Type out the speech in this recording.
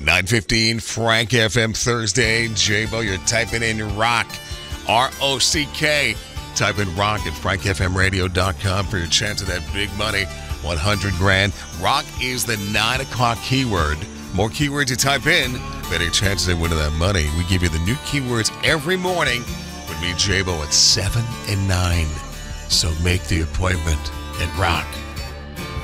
9:15 Frank FM Thursday. J-Bo, you're typing in rock, R-O-C-K. Type in rock at frankfmradio.com for your chance at that big money, 100 grand. Rock is the 9 o'clock keyword. More keywords you type in, better chances of winning that money. We give you the new keywords every morning with me, J-Bo, at 7 and 9. So make the appointment and rock.